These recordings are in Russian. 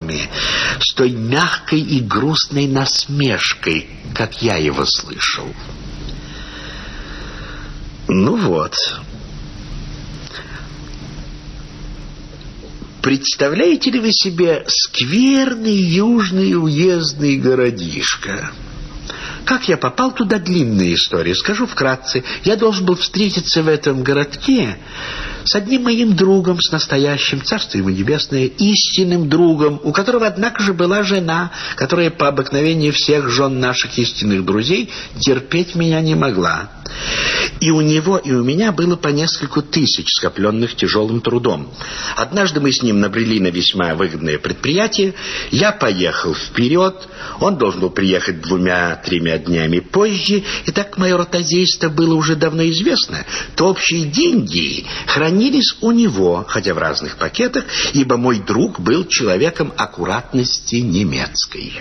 форме, с той мягкой и грустной насмешкой, как я его слышал. Ну вот. Представляете ли вы себе скверный южный уездный городишко? Как я попал туда, длинная история. Скажу вкратце. Я должен был встретиться в этом городке с одним моим другом, с настоящим, царство ему небесное, истинным другом, у которого, однако же, была жена, которая по обыкновению всех жен наших истинных друзей терпеть меня не могла. И у него, и у меня было по несколько тысяч, скопленных тяжелым трудом. Однажды мы с ним набрели на весьма выгодное предприятие. Я поехал вперед, он должен был приехать 2-3 днями позже. И так мое ротозейство было уже давно известно, то общие деньги хранились у него, хотя в разных пакетах, ибо мой друг был человеком аккуратности немецкой.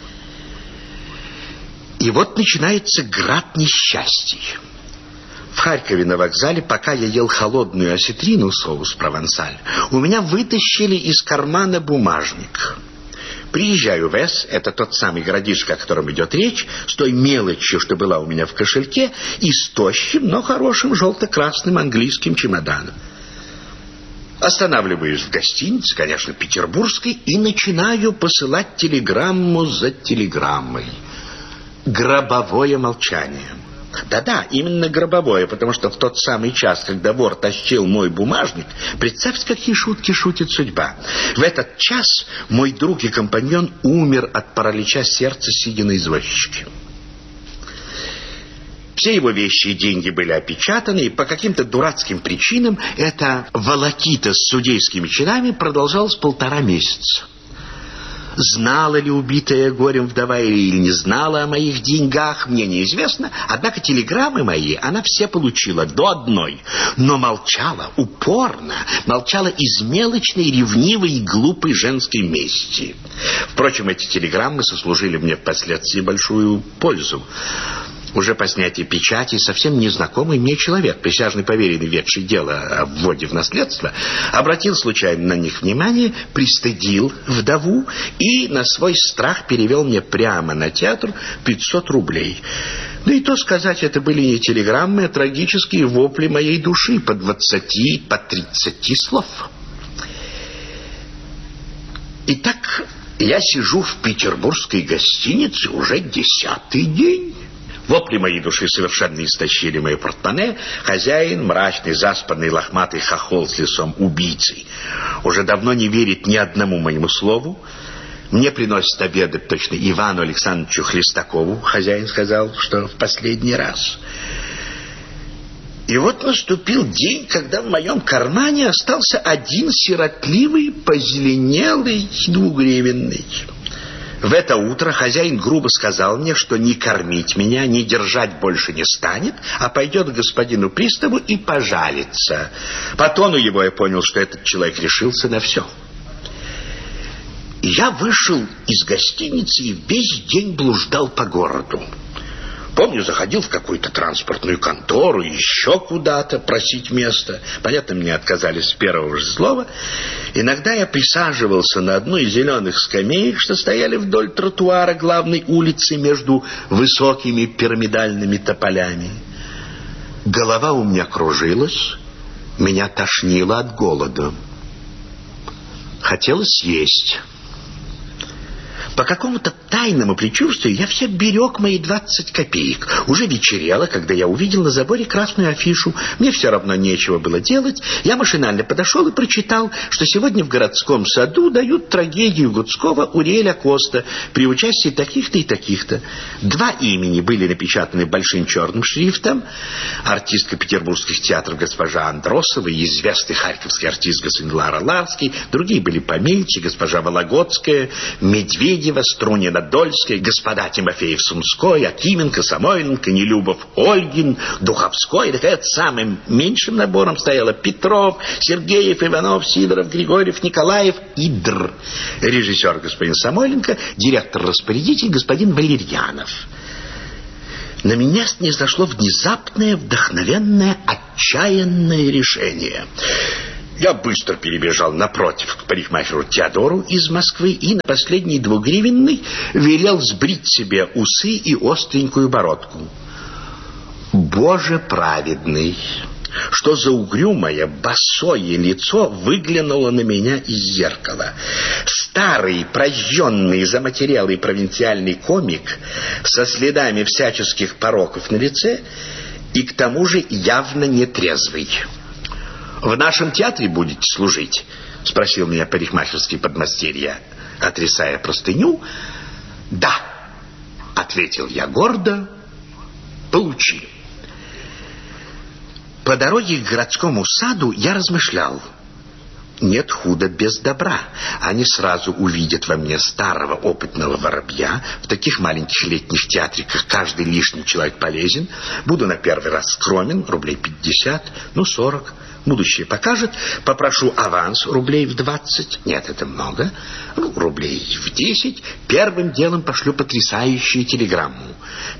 И вот начинается град несчастий. В Харькове на вокзале, пока я ел холодную осетрину, соус провансаль, у меня вытащили из кармана бумажник. Приезжаю в С, это тот самый городишко, о котором идет речь, с той мелочью, что была у меня в кошельке, и с тощим, но хорошим желто-красным английским чемоданом. Останавливаюсь в гостинице, конечно, петербургской, и начинаю посылать телеграмму за телеграммой. Гробовое молчание. Да-да, именно гробовое, потому что в тот самый час, когда вор тащил мой бумажник, представьте, какие шутки шутит судьба. В этот час мой друг и компаньон умер от паралича сердца, сидя на извозчике. Все его вещи и деньги были опечатаны, и по каким-то дурацким причинам эта волокита с судейскими чинами продолжалась 1,5 месяца. Знала ли убитая горем вдова или не знала о моих деньгах, мне неизвестно. Однако телеграммы мои она все получила до одной. Но молчала упорно, молчала из мелочной, ревнивой и глупой женской мести. Впрочем, эти телеграммы сослужили мне впоследствии большую пользу. Уже по снятии печати совсем незнакомый мне человек, присяжный поверенный, ведший дело о вводе в наследство, обратил случайно на них внимание, пристыдил вдову и на свой страх перевел мне прямо на театр 500 рублей. Да и то сказать, это были не телеграммы, а трагические вопли моей души по 20, по 30 слов. Итак, я сижу в петербургской гостинице уже 10-й день. Вопли моей души совершенно истощили мое портмоне. Хозяин, мрачный, заспанный, лохматый хохол с лицом убийцей, уже давно не верит ни одному моему слову. Мне приносят обедать точно Ивану Александровичу Хлестакову. Хозяин сказал, что в последний раз. И вот наступил день, когда в моем кармане остался один сиротливый, позеленелый 2-гривенный. В это утро хозяин грубо сказал мне, что не кормить меня, не держать больше не станет, а пойдет к господину приставу и пожалится. По тону его я понял, что этот человек решился на все. Я вышел из гостиницы и весь день блуждал по городу. Помню, заходил в какую-то транспортную контору, еще куда-то просить место. Понятно, мне отказали с первого же слова. Иногда я присаживался на одну из зеленых скамеек, что стояли вдоль тротуара главной улицы между высокими пирамидальными тополями. Голова у меня кружилась, меня тошнило от голода. Хотелось есть. По какому-то тайному предчувствию я все берег мои 20 копеек. Уже вечерело, когда я увидел на заборе красную афишу. Мне все равно нечего было делать. Я машинально подошел и прочитал, что сегодня в городском саду дают трагедию Гудского «Уриэля Коста» при участии таких-то и таких-то. 2 имени были напечатаны большим черным шрифтом. Артистка петербургских театров госпожа Андросова и известный харьковский артист господин Ларский. Другие были помельче: госпожа Вологодская, Медведева, Струнина, Дольская, господа Тимофеев, Сумской, Акименко, Самойленко, Нелюбов, Ольгин, Духовской. Так самым меньшим набором стояло Петров, Сергеев, Иванов, Сидоров, Григорьев, Николаев и Др. Режиссер господин Самойленко, директор-распорядитель господин Валерьянов. На меня снизошло внезапное, вдохновенное, отчаянное решение. Я быстро перебежал напротив к парикмахеру Теодору из Москвы и на последний 2-гривенный велел сбрить себе усы и остренькую бородку. Боже праведный! Что за угрюмое, босое лицо выглянуло на меня из зеркала. Старый, прожженный, заматерелый провинциальный комик со следами всяческих пороков на лице и к тому же явно нетрезвый. «В нашем театре будете служить?» — спросил меня парикмахерский подмастерье, отрясая простыню. «Да», — ответил я гордо, — «получи». По дороге к городскому саду я размышлял. Нет худа без добра. Они сразу увидят во мне старого опытного воробья. В таких маленьких летних театриках каждый лишний человек полезен. Буду на первый раз скромен, рублей 50, 40. Будущее покажет. Попрошу аванс рублей в 20. Нет, это много. Рублей в 10. Первым делом пошлю потрясающую телеграмму.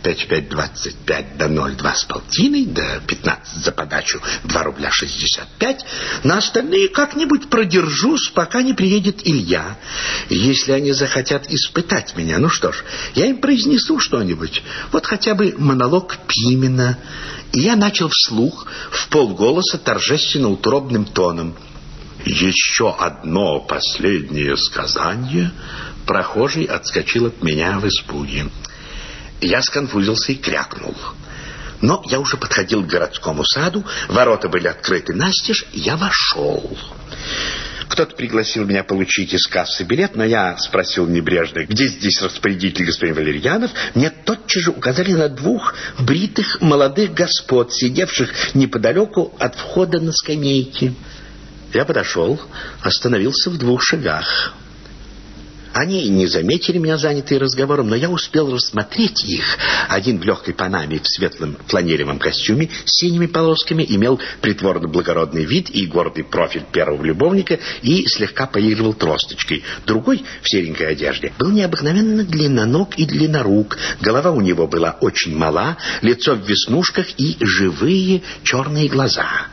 5-5-25 до 0,2 с полтиной, до 15 за подачу 2 рубля 65. На остальные как-нибудь продержусь, пока не приедет Илья. Если они захотят испытать меня, ну что ж, я им произнесу что-нибудь. Вот хотя бы монолог Пимена. И я начал вслух, вполголоса, торжественно утробным тоном. Еще одно последнее сказание. Прохожий отскочил от меня в испуге. Я сконфузился и крякнул. Но я уже подходил к городскому саду, ворота были открыты настежь, я вошел. Кто-то пригласил меня получить из кассы билет, но я спросил небрежно, где здесь распорядитель господин Валерьянов. Мне тотчас же указали на 2 бритых молодых господ, сидевших неподалеку от входа на скамейке. Я подошел, остановился в 2 шагах. Они не заметили меня, занятые разговором, но я успел рассмотреть их. Один в легкой панаме в светлом фланелевом костюме с синими полосками имел притворно-благородный вид и гордый профиль первого любовника и слегка поигрывал тросточкой. Другой в серенькой одежде был необыкновенно длинноног и длиннорук. Голова у него была очень мала, лицо в веснушках и живые черные глаза.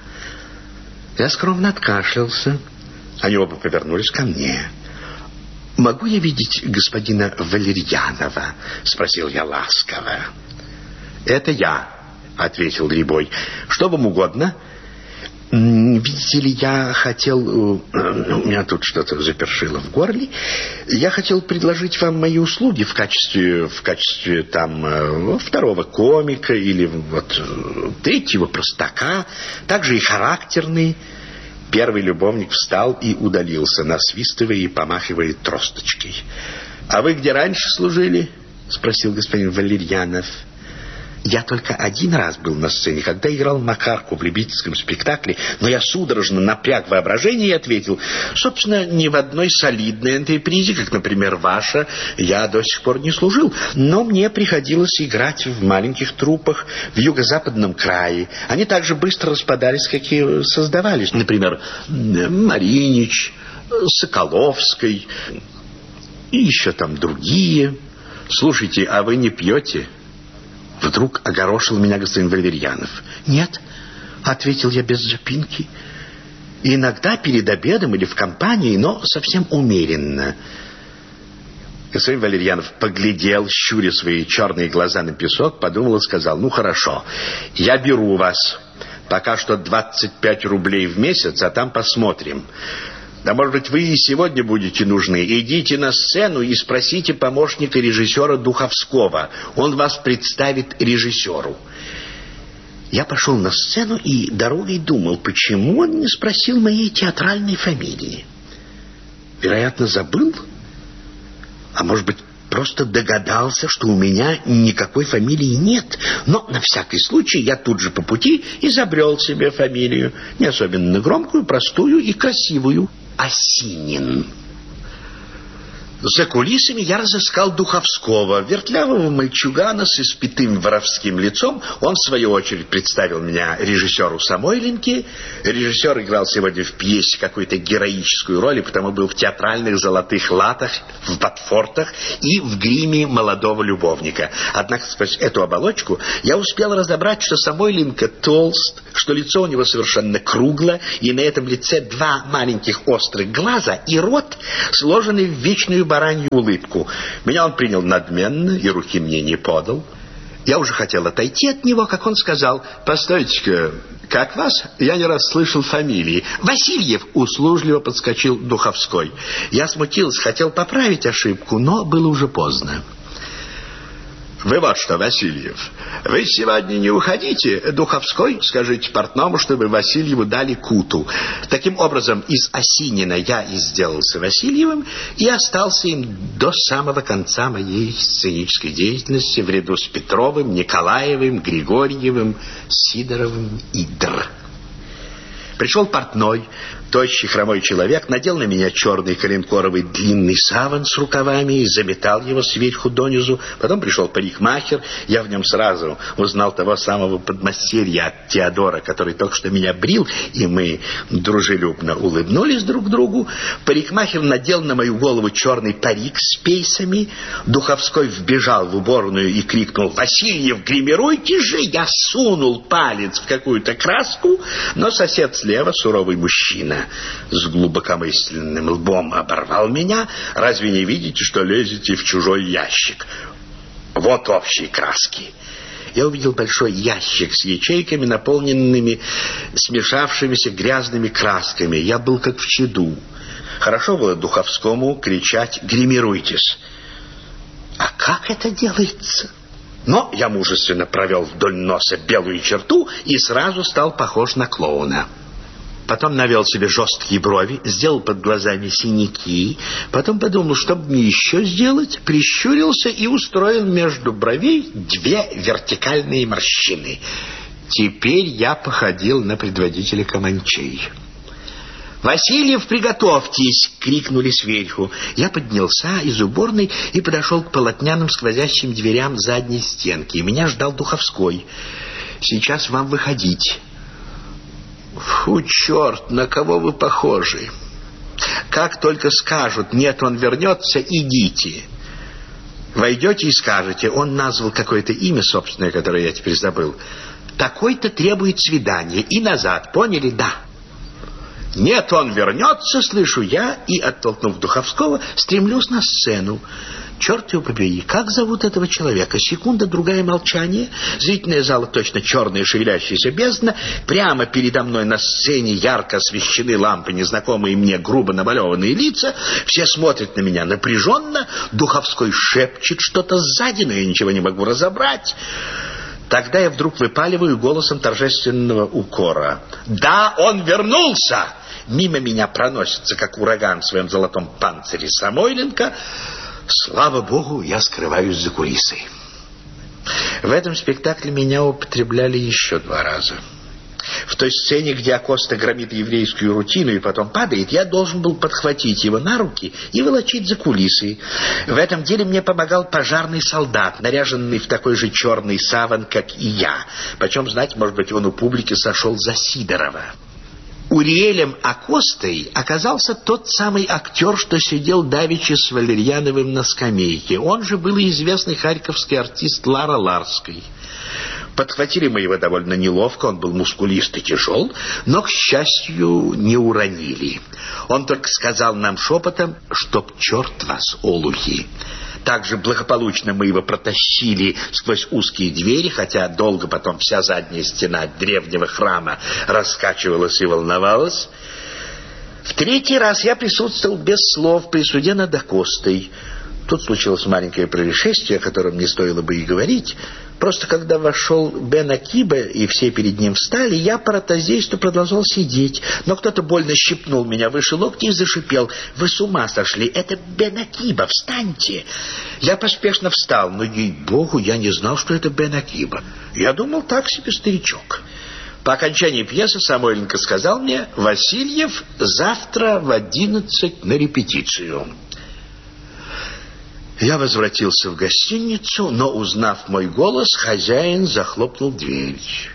Я скромно откашлялся. Они оба повернулись ко мне. «Могу я видеть господина Валерьянова?» — спросил я ласково. «Это я», — ответил Рябой. «Что вам угодно?» «Видите ли, я хотел... У меня тут что-то запершило в горле. Я хотел предложить вам мои услуги в качестве там второго комика или вот третьего простака, также и характерные». Первый любовник встал и удалился, насвистывая и помахивая тросточкой. «А вы где раньше служили?» — спросил господин Валерьянов. «Я только один раз был на сцене, когда играл Макарку в любительском спектакле, но я судорожно напряг воображение и ответил: собственно, ни в одной солидной антрепризе, как, например, ваша, я до сих пор не служил, но мне приходилось играть в маленьких труппах в юго-западном крае. Они так же быстро распадались, как и создавались. Например, Маринич, Соколовской и еще там другие. Слушайте, а вы не пьете?» Вдруг огорошил меня господин Валерьянов. «Нет», — ответил я без запинки. «Иногда перед обедом или в компании, но совсем умеренно». Господин Валерьянов поглядел, щуря свои черные глаза на песок, подумал и сказал: «Ну, хорошо, я беру вас. Пока что 25 рублей в месяц, а там посмотрим. Да, может быть, вы и сегодня будете нужны. Идите на сцену и спросите помощника режиссера Духовского. Он вас представит режиссеру». Я пошел на сцену и дорогой думал, почему он не спросил моей театральной фамилии. Вероятно, забыл. А может быть, просто догадался, что у меня никакой фамилии нет. Но на всякий случай я тут же по пути изобрел себе фамилию. Не особенно громкую, простую и красивую. Осинин. За кулисами я разыскал Духовского, вертлявого мальчугана с испитым воровским лицом. Он, в свою очередь, представил меня режиссеру Самойленке. Режиссер играл сегодня в пьесе какую-то героическую роль, и потому был в театральных золотых латах, в ботфортах и в гриме молодого любовника. Однако сквозь эту оболочку я успел разобрать, что Самойленко толст, что лицо у него совершенно круглое, и на этом лице два маленьких острых глаза, и рот сложенный в вечную баранью улыбку. Меня он принял надменно и руки мне не подал. Я уже хотел отойти от него, как он сказал: «Постойте-ка, как вас? Я не раз слышал фамилии». «Васильев», — услужливо подскочил Духовской. Я смутился, хотел поправить ошибку, но было уже поздно. «Вы вот что, Васильев, вы сегодня не уходите. Духовской, скажите портному, чтобы Васильеву дали куту». Таким образом, из Осинина я и сделался Васильевым и остался им до самого конца моей сценической деятельности в ряду с Петровым, Николаевым, Григорьевым, Сидоровым и Др. Пришел портной, тощий хромой человек, надел на меня черный коленкоровый длинный саван с рукавами и заметал его сверху донизу. Потом пришел парикмахер, я в нем сразу узнал того самого подмастерья от Теодора, который только что меня брил, и мы дружелюбно улыбнулись друг другу. Парикмахер надел на мою голову черный парик с пейсами. Духовской вбежал в уборную и крикнул: «Васильев, гримируйте же!» Я сунул палец в какую-то краску, но сосед слева, суровый мужчина с глубокомысленным лбом, оборвал меня. «Разве не видите, что лезете в чужой ящик? Вот общие краски». Я увидел большой ящик с ячейками, наполненными смешавшимися грязными красками. Я был как в чаду. Хорошо было Духовскому кричать: «Гримируйтесь!» А как это делается? Но я мужественно провел вдоль носа белую черту и сразу стал похож на клоуна. Потом навел себе жесткие брови, сделал под глазами синяки. Потом подумал, что бы мне еще сделать, прищурился и устроил между бровей две вертикальные морщины. Теперь я походил на предводителя команчей. «Васильев, приготовьтесь!» — крикнули сверху. Я поднялся из уборной и подошел к полотняным сквозящим дверям задней стенки. Меня ждал Духовской. «Сейчас вам выходить». «Фу, черт, на кого вы похожи? Как только скажут: нет, он вернется, идите. Войдете и скажете: он назвал какое-то имя собственное, которое я теперь забыл. Такой-то требует свидания. И назад, поняли? Да. Нет, он вернется, слышу я, и, оттолкнув Духовского, стремлюсь на сцену. Черт его побери, как зовут этого человека? Секунда, другая, молчание. Зрительная зала точно черная шевелящаяся бездна. Прямо передо мной на сцене ярко освещены лампы, незнакомые мне грубо намалеванные лица. Все смотрят на меня напряженно. Духовской шепчет что-то сзади, но я ничего не могу разобрать. Тогда я вдруг выпаливаю голосом торжественного укора: «Да, он вернулся!» Мимо меня проносится, как ураган в своем золотом панцире, Самойленко. Слава богу, я скрываюсь за кулисой. В этом спектакле меня употребляли еще 2 раза. В той сцене, где Акоста громит еврейскую рутину и потом падает, я должен был подхватить его на руки и волочить за кулисы. В этом деле мне помогал пожарный солдат, наряженный в такой же черный саван, как и я. Почем знать, может быть, он у публики сошел за Сидорова. Уриэлем Акостой оказался тот самый актер, что сидел давеча с Валерьяновым на скамейке. Он же был известный харьковский артист Лара Ларской. Подхватили мы его довольно неловко, он был мускулист и тяжел, но, к счастью, не уронили. Он только сказал нам шепотом: «Чтоб черт вас, олухи». Также благополучно мы его протащили сквозь узкие двери, хотя долго потом вся задняя стена древнего храма раскачивалась и волновалась. В 3-й раз я присутствовал без слов при суде над Акостой. Тут случилось маленькое происшествие, о котором не стоило бы и говорить. Просто когда вошел Бен Акиба, и все перед ним встали, я по ротозейству продолжал сидеть. Но кто-то больно щипнул меня выше локтя и зашипел: «Вы с ума сошли! Это Бен Акиба! Встаньте!» Я поспешно встал, но, ей-богу, я не знал, что это Бен Акиба. Я думал, так себе старичок. По окончании пьесы Самойленко сказал мне: «Васильев, завтра в 11 на репетицию». Я возвратился в гостиницу, но, узнав мой голос, хозяин захлопнул дверь.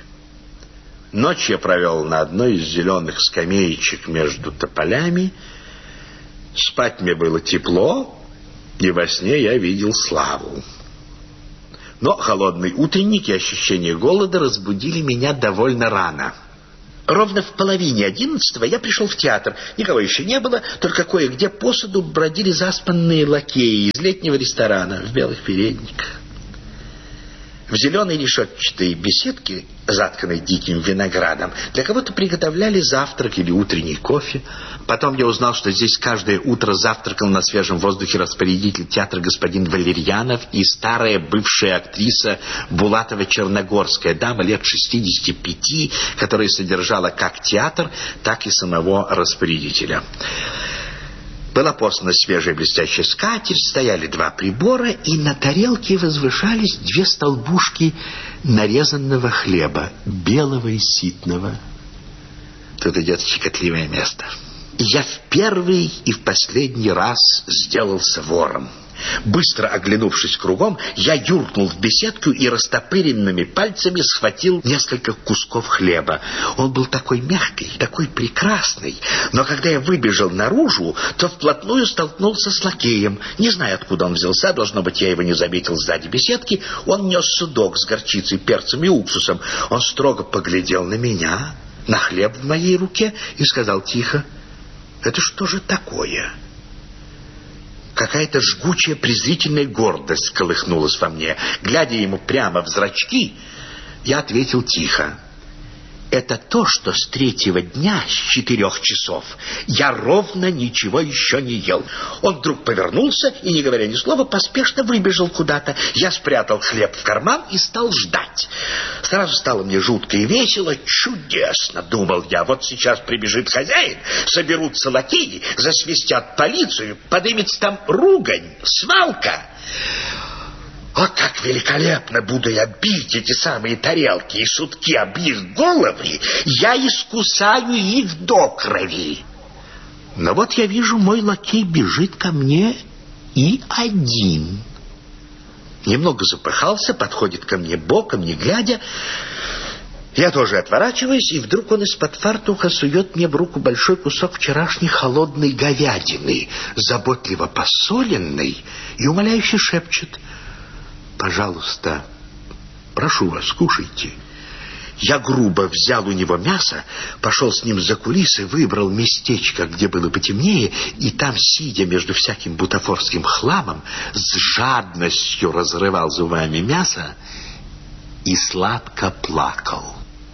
Ночь я провел на одной из зеленых скамеечек между тополями. Спать мне было тепло, и во сне я видел славу. Но холодный утренник и ощущение голода разбудили меня довольно рано. Ровно в половине 11 я пришел в театр. Никого еще не было, только кое-где по саду бродили заспанные лакеи из летнего ресторана в белых передниках. В зеленой решетчатой беседке, затканной диким виноградом, для кого-то приготовляли завтрак или утренний кофе. Потом я узнал, что здесь каждое утро завтракал на свежем воздухе распорядитель театра господин Валерьянов и старая бывшая актриса Булатова-Черногорская, дама лет 65, которая содержала как театр, так и самого распорядителя. Была послана свежая блестящая скатерть, стояли 2 прибора, и на тарелке возвышались 2 столбушки нарезанного хлеба, белого и ситного. Тут идет щекотливое место. Я в первый и в последний раз сделался вором. Быстро оглянувшись кругом, я юркнул в беседку и растопыренными пальцами схватил несколько кусков хлеба. Он был такой мягкий, такой прекрасный, но когда я выбежал наружу, то вплотную столкнулся с лакеем. Не знаю, откуда он взялся, должно быть, я его не заметил сзади беседки. Он нес судок с горчицей, перцем и уксусом. Он строго поглядел на меня, на хлеб в моей руке и сказал тихо: «Это что же такое?» Какая-то жгучая презрительная гордость колыхнулась во мне. Глядя ему прямо в зрачки, я ответил тихо: «Это то, что с 3-го дня, с 4 часов, я ровно ничего еще не ел». Он вдруг повернулся и, не говоря ни слова, поспешно выбежал куда-то. Я спрятал хлеб в карман и стал ждать. Сразу стало мне жутко и весело. Чудесно, думал я. Вот сейчас прибежит хозяин, соберутся лакеи, засвистят полицию, подымется там ругань, свалка. О, как великолепно буду я бить эти самые тарелки и сутки об их головы! Я искусаю их до крови. Но вот я вижу, мой лакей бежит ко мне и один. Немного запыхался, подходит ко мне боком, не глядя. Я тоже отворачиваюсь, и вдруг он из-под фартуха сует мне в руку большой кусок вчерашней холодной говядины, заботливо посоленной, и умоляюще шепчет: «Пожалуйста, прошу вас, кушайте». Я грубо взял у него мясо, пошел с ним за кулисы, выбрал местечко, где было потемнее, и там, сидя между всяким бутафорским хламом, с жадностью разрывал зубами мясо и сладко плакал.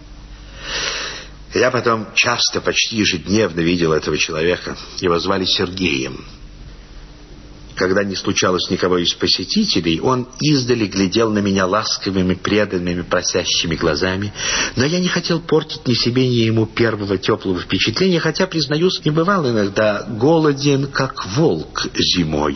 Я потом часто, почти ежедневно видел этого человека. Его звали Сергеем. Когда не случалось никого из посетителей, он издали глядел на меня ласковыми, преданными, просящими глазами. Но я не хотел портить ни себе, ни ему первого теплого впечатления, хотя, признаюсь, не бывал иногда голоден, как волк зимой.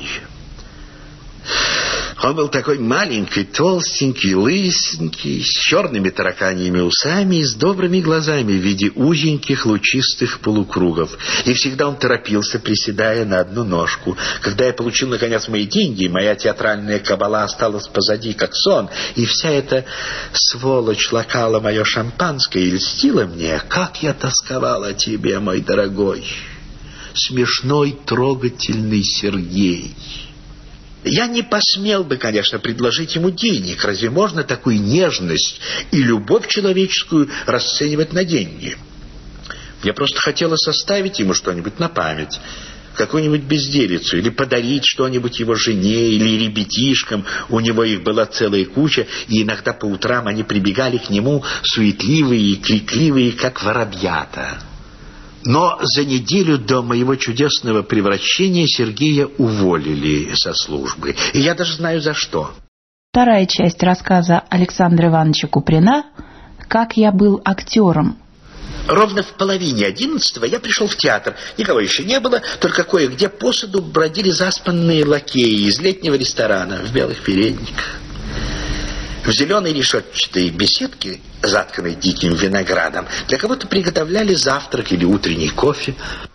Он был такой маленький, толстенький, лысенький, с черными тараканьими усами и с добрыми глазами в виде узеньких лучистых полукругов. И всегда он торопился, приседая на одну ножку. Когда я получил, наконец, мои деньги, моя театральная кабала осталась позади, как сон, и вся эта сволочь лакала мое шампанское и льстила мне. Как я тосковал о тебе, мой дорогой, смешной, трогательный Сергей. Я не посмел бы, конечно, предложить ему денег. Разве можно такую нежность и любовь человеческую расценивать на деньги? Мне просто хотелось оставить ему что-нибудь на память, какую-нибудь безделицу, или подарить что-нибудь его жене или ребятишкам. У него их была целая куча, и иногда по утрам они прибегали к нему, суетливые и крикливые, как воробьята. Но за неделю до моего чудесного превращения Сергея уволили со службы. И я даже знаю, за что. Вторая часть рассказа Александра Ивановича Куприна «Как я был актером». Ровно в половине 11 я пришел в театр. Никого еще не было, только кое-где по саду бродили заспанные лакеи из летнего ресторана в белых передниках. В зеленой решетчатой беседке, затканной диким виноградом, для кого-то приготовляли завтрак или утренний кофе.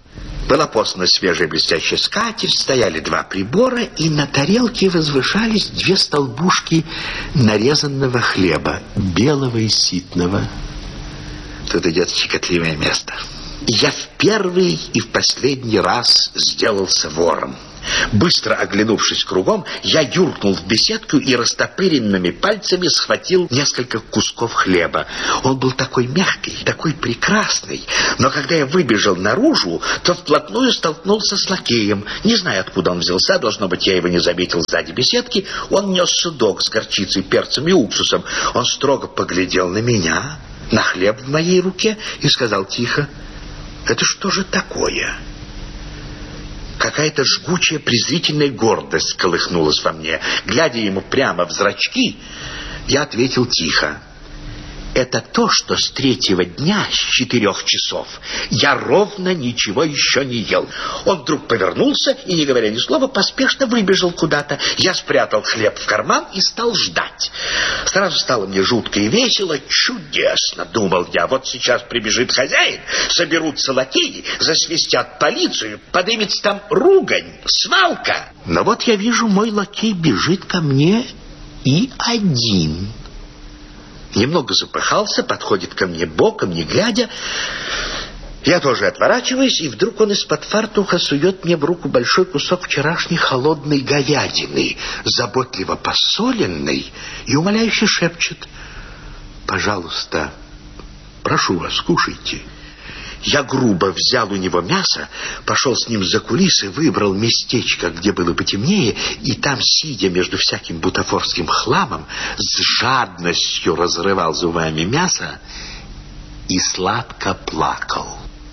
Была послана свежая блестящая скатерть, стояли 2 прибора, и на тарелке возвышались 2 столбушки нарезанного хлеба, белого и ситного. Тут идет щекотливое место. Я в первый и в последний раз сделался вором. Быстро оглянувшись кругом, я юркнул в беседку и растопыренными пальцами схватил несколько кусков хлеба. Он был такой мягкий, такой прекрасный, но когда я выбежал наружу, то вплотную столкнулся с лакеем. Не знаю, откуда он взялся, должно быть, я его не заметил сзади беседки. Он нес судок с горчицей, перцем и уксусом. Он строго поглядел на меня, на хлеб в моей руке и сказал тихо: «Это что же такое?» Какая-то жгучая презрительная гордость колыхнулась во мне. Глядя ему прямо в зрачки, я ответил тихо: «Это то, что с 3-го дня, с 4 часов, я ровно ничего еще не ел». Он вдруг повернулся и, не говоря ни слова, поспешно выбежал куда-то. Я спрятал хлеб в карман и стал ждать. Сразу стало мне жутко и весело. Чудесно, думал я. Вот сейчас прибежит хозяин, соберутся лакеи, засвистят полицию, подымется там ругань, свалка. Но вот я вижу, мой лакей бежит ко мне и один. Немного запыхался, подходит ко мне боком, не глядя. Я тоже отворачиваюсь, и вдруг он из-под фартуха сует мне в руку большой кусок вчерашней холодной говядины, заботливо посоленной, и умоляюще шепчет: «Пожалуйста, прошу вас, кушайте». Я грубо взял у него мясо, пошел с ним за кулисы, выбрал местечко, где было потемнее, и там, сидя между всяким бутафорским хламом, с жадностью разрывал зубами мясо и сладко плакал.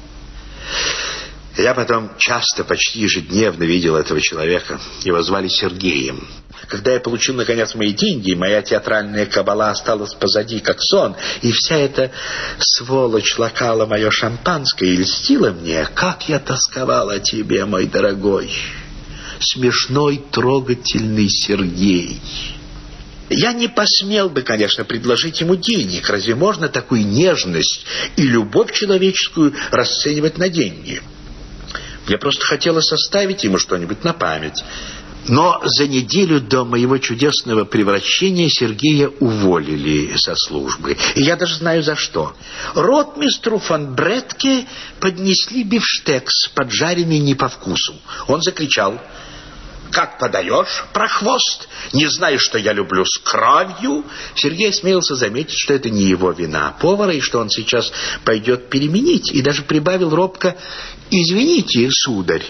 Я потом часто, почти ежедневно видел этого человека. Его звали Сергеем. Когда я получил, наконец, мои деньги, моя театральная кабала осталась позади, как сон, и вся эта сволочь лакала мое шампанское и льстила мне. Как я тосковал о тебе, мой дорогой, смешной, трогательный Сергей. Я не посмел бы, конечно, предложить ему денег. Разве можно такую нежность и любовь человеческую расценивать на деньги? Мне просто хотелось оставить ему что-нибудь на память. Но за неделю до моего чудесного превращения Сергея уволили со службы. И я даже знаю за что. Ротмистру фон Бретке поднесли бифштекс, поджаренный не по вкусу. Он закричал: «Как подаешь, прохвост? Не знаешь, что я люблю с кровью?» Сергей смелился заметить, что это не его вина повара, и что он сейчас пойдет переменить, и даже прибавил робко: «Извините, сударь».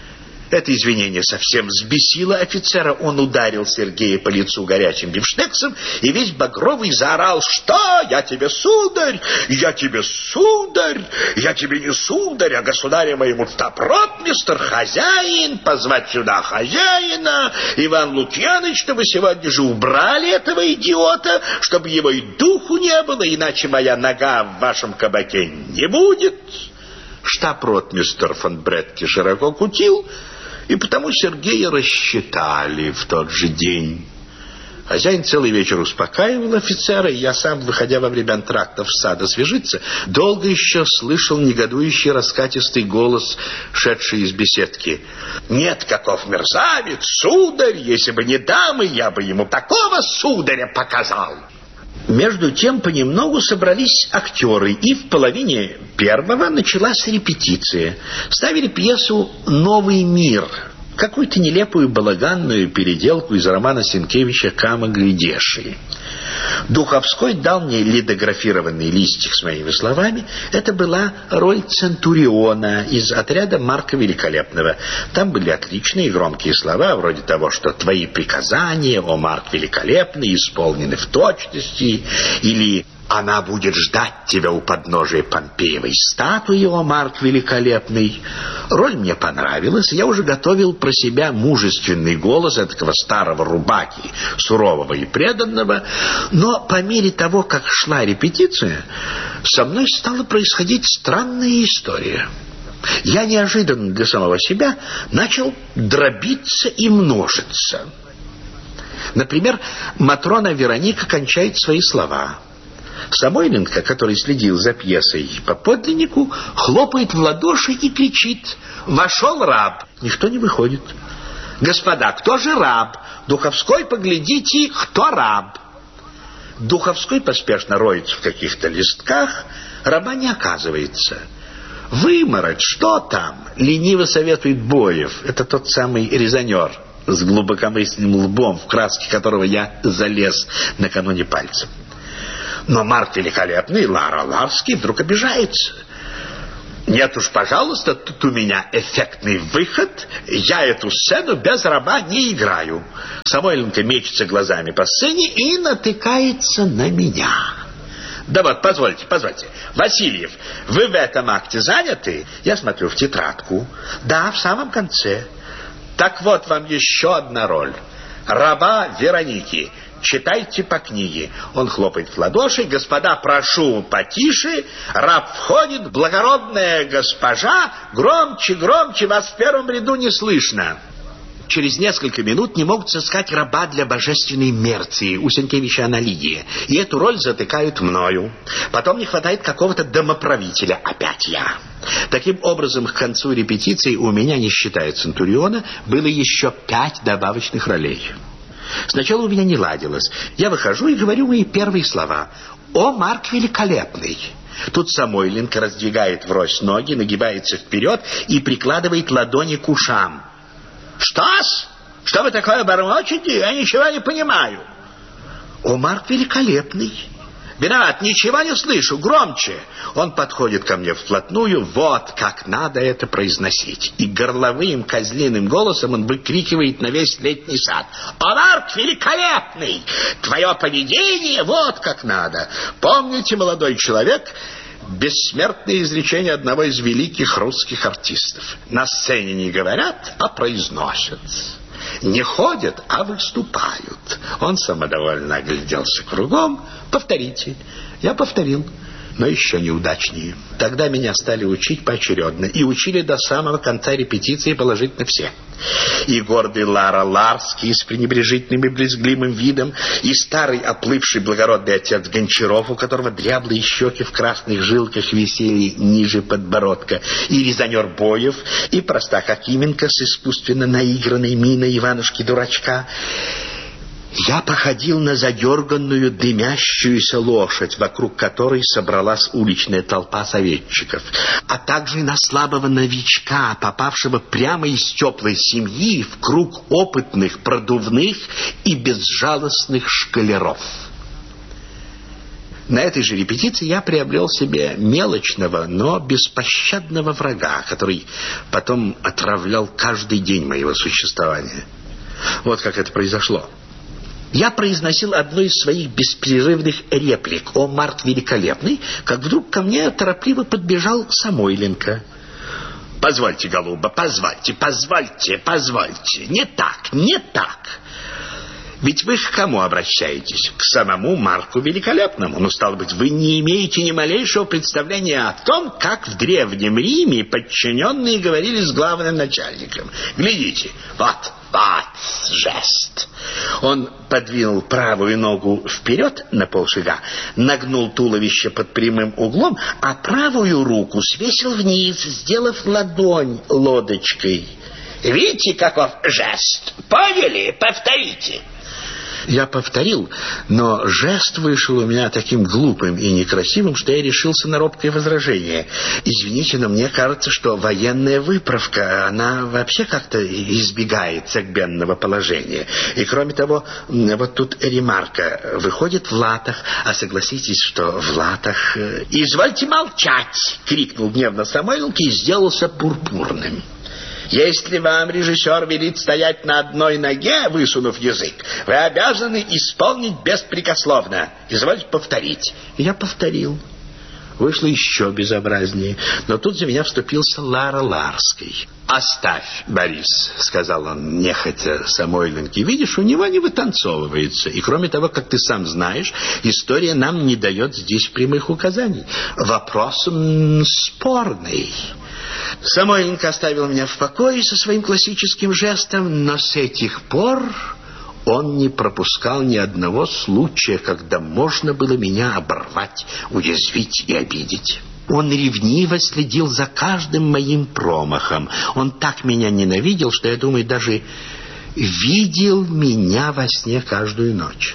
Это извинение совсем взбесило офицера. Он ударил Сергея по лицу горячим бифштексом и весь багровый заорал: «Что? Я тебе сударь! Я тебе сударь! Я тебе не сударь, а государя моему штаб-ротмистр, хозяин! Позвать сюда хозяина! Иван Лукьяныч, что вы сегодня же убрали этого идиота, чтобы его и духу не было, иначе моя нога в вашем кабаке не будет!» Штаб-ротмистр фон Бретке широко кутил, и потому Сергея рассчитали в тот же день. Хозяин целый вечер успокаивал офицера, и я сам, выходя во время антрактов в сад освежиться, долго еще слышал негодующий раскатистый голос, шедший из беседки: «Нет, каков мерзавец, сударь! Если бы не дамы, я бы ему такого сударя показал!» Между тем понемногу собрались актеры, и в половине первого началась репетиция. Ставили пьесу «Новый мир», какую-то нелепую балаганную переделку из романа Сенкевича «Кама глядеши». Духовской дал мне литографированный листик с моими словами. Это была роль Центуриона из отряда Марка Великолепного. Там были отличные и громкие слова, вроде того, что «Твои приказания, о Марк Великолепный, исполнены в точности», или «Она будет ждать тебя у подножия Помпеевой статуи, о Марк Великолепный». Роль мне понравилась, я уже готовил про себя мужественный голос этого старого рубаки, сурового и преданного, но по мере того, как шла репетиция, со мной стала происходить странная история. Я неожиданно для самого себя начал дробиться и множиться. Например, Матрона Вероника кончает свои слова: Самойленко, который следил за пьесой по подлиннику, хлопает в ладоши и кричит: «Вошел раб!» Никто не выходит. «Господа, кто же раб? Духовской, поглядите, кто раб?» Духовской поспешно роется в каких-то листках, раба не оказывается. «Вымороть, что там?» — лениво советует Боев. Это тот самый резонер с глубокомысленным лбом, в краске которого я залез накануне пальцем. Но Марк Великолепный, Лара Ларский, вдруг обижается. «Нет уж, пожалуйста, тут у меня эффектный выход. Я эту сцену без раба не играю». Самойленко мечется глазами по сцене и натыкается на меня. «Да вот, позвольте. Васильев, вы в этом акте заняты?» Я смотрю в тетрадку. «Да, в самом конце». «Так вот вам еще одна роль. Раба Вероники. Читайте по книге». Он хлопает в ладоши. «Господа, прошу потише. Раб входит. Благородная госпожа. Громче, вас в первом ряду не слышно». Через несколько минут не могут сыскать раба для божественной Мерции у Сенкевича Аналигия, и эту роль затыкают мною. Потом не хватает какого-то домоправителя, опять я. Таким образом, к концу репетиции у меня, не считая Центуриона, было еще 5 добавочных ролей. Сначала у меня не ладилось. Я выхожу и говорю мои первые слова. «О, Марк Великолепный!» Тут Самойленко раздвигает врозь ноги, нагибается вперед и прикладывает ладони к ушам. «Что-с? Что вы такое бормочете? Я ничего не понимаю». «О, Марк Великолепный!» «Виноват, ничего не слышу, громче». Он подходит ко мне вплотную. Вот как надо это произносить. И горловым козлиным голосом он выкрикивает на весь летний сад: «О, Марк Великолепный! Твое поведение вот как надо! Помните, молодой человек, бессмертное изречение одного из великих русских артистов: на сцене не говорят, а произносят. Не ходят, а выступают». Он самодовольно огляделся кругом. «Повторите». Я повторил, но еще неудачнее. Тогда меня стали учить поочередно, и учили до самого конца репетиции положительно все. И гордый Лара Ларский с пренебрежительным и брезгливым видом, и старый оплывший благородный отец Гончаров, у которого дряблые щеки в красных жилках висели ниже подбородка, и резонер Боев, и простак Акименко с искусственно наигранной миной Иванушки-дурачка. Я походил на задерганную дымящуюся лошадь, вокруг которой собралась уличная толпа советчиков, а также на слабого новичка, попавшего прямо из теплой семьи в круг опытных, продувных и безжалостных школяров. На этой же репетиции я приобрел себе мелочного, но беспощадного врага, который потом отравлял каждый день моего существования. Вот как это произошло. Я произносил одну из своих беспрерывных реплик «О, Марк Великолепный», как вдруг ко мне торопливо подбежал Самойленко. «Позвольте, голуба, позвольте. Не так. Ведь вы к кому обращаетесь? К самому Марку Великолепному. Ну, стало быть, вы не имеете ни малейшего представления о том, как в Древнем Риме подчиненные говорили с главным начальником. Глядите, вот, жест». Он подвинул правую ногу вперед на полшага, нагнул туловище под прямым углом, а правую руку свесил вниз, сделав ладонь лодочкой. «Видите, каков жест? Поняли? Повторите». Я повторил, но жест вышел у меня таким глупым и некрасивым, что я решился на робкое возражение. «Извините, но мне кажется, что военная выправка, она вообще как-то избегает согбенного положения. И кроме того, вот тут ремарка: выходит в латах, а согласитесь, что в латах...» «Извольте молчать!» — крикнул гневно Самойленко и сделался пурпурным. «Если вам режиссер велит стоять на одной ноге, высунув язык, вы обязаны исполнить беспрекословно. Извольте повторить». Я повторил. Вышло еще безобразнее. Но тут за меня вступился Лара Ларский. «Оставь, Борис», — сказал он нехотя Самойленко. «Видишь, у него не вытанцовывается. И кроме того, как ты сам знаешь, история нам не дает здесь прямых указаний. Вопрос спорный». Самойленко оставил меня в покое со своим классическим жестом, но с этих пор Он не пропускал ни одного случая, когда можно было меня оборвать, уязвить и обидеть. Он ревниво следил за каждым моим промахом. Он так меня ненавидел, что, я думаю, даже видел меня во сне каждую ночь.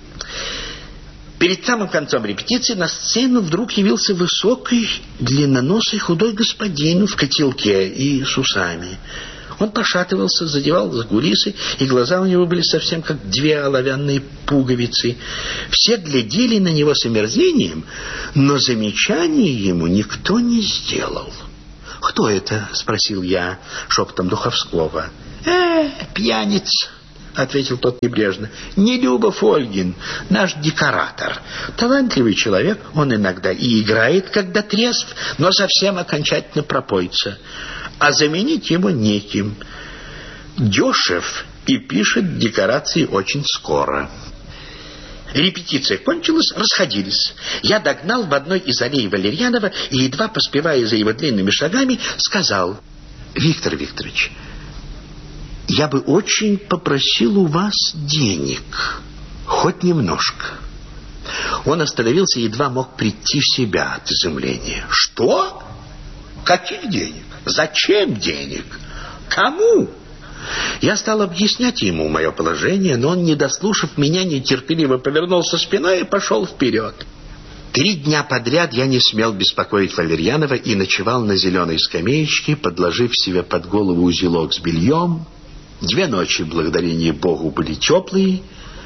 Перед самым концом репетиции на сцену вдруг явился высокий, длинноносый, худой господин в котелке и с усами. Он пошатывался, задевал за кулисы, и глаза у него были совсем как две оловянные пуговицы. Все глядели на него с омерзением, но замечания ему никто не сделал. «Кто это?» — спросил я шепотом Духовского. «Пьяница», — ответил тот небрежно. «Нелюбов Ольгин, наш декоратор. Талантливый человек, он иногда и играет, когда трезв, но совсем окончательно пропойца. А заменить его неким. Дешев и пишет декорации очень скоро». Репетиция кончилась, расходились. Я догнал в одной из аллей Валерьянова и, едва поспевая за его длинными шагами, сказал: «Виктор Викторович, я бы очень попросил у вас денег, хоть немножко». Он остановился и едва мог прийти в себя от изумления. «Что? Каких денег? Зачем денег? Кому?» Я стал объяснять ему мое положение, но он, не дослушав меня, нетерпеливо повернулся спиной и пошел вперед. 3 дня подряд я не смел беспокоить Валерьянова и ночевал на зеленой скамеечке, подложив себе под голову узелок с бельем. 2 ночи, благодарение Богу, были теплые,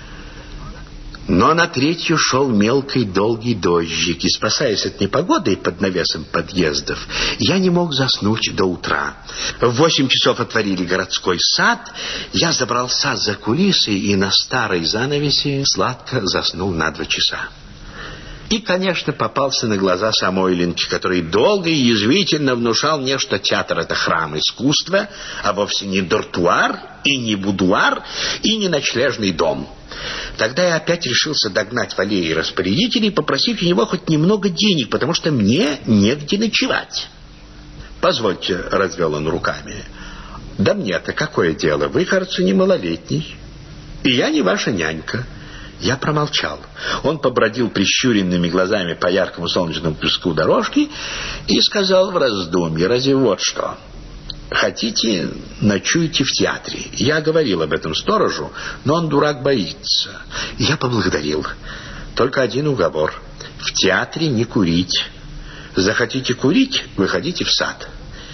но на 3-ю шел мелкий долгий дождик, и, спасаясь от непогоды под навесом подъездов, я не мог заснуть до утра. В 8 часов отворили городской сад, я забрался за кулисы и на старой занавесе сладко заснул на 2 часа. И, конечно, попался на глаза Самойленке, который долго и язвительно внушал мне, что театр — это храм искусства, а вовсе не дортуар, и не будуар, и не ночлежный дом. Тогда я опять решился догнать в аллее распорядителей и попросить у него хоть немного денег, потому что мне негде ночевать. «Позвольте», — развел он руками. «Да мне-то какое дело? Вы, кажется, не малолетний, и я не ваша нянька». Я промолчал. Он побродил прищуренными глазами по яркому солнечному песку дорожки и сказал в раздумье: «Разве вот что? Хотите, ночуйте в театре». Я говорил об этом сторожу, но он, дурак, боится. Я поблагодарил. Только один уговор: в театре не курить. Захотите курить — выходите в сад.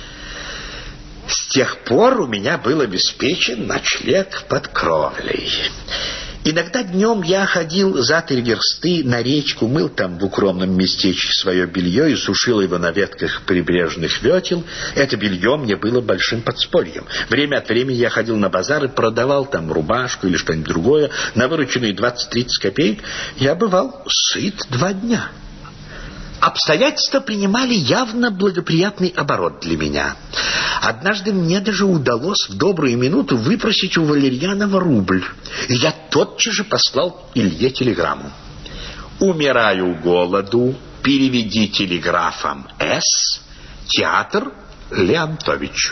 С тех пор у меня был обеспечен ночлег под кровлей. Иногда днем я ходил за 3 версты на речку, мыл там в укромном местечке свое белье и сушил его на ветках прибрежных ветел. Это белье мне было большим подспорьем. Время от времени я ходил на базар и продавал там рубашку или что-нибудь другое. На вырученные 20-30 копеек я бывал сыт 2 дня. Обстоятельства принимали явно благоприятный оборот для меня. Однажды мне даже удалось в добрую минуту выпросить у Валерьянова рубль. И я тотчас же послал Илье телеграмму: «Умираю голоду, переведи телеграфом С. Театр Леонтович».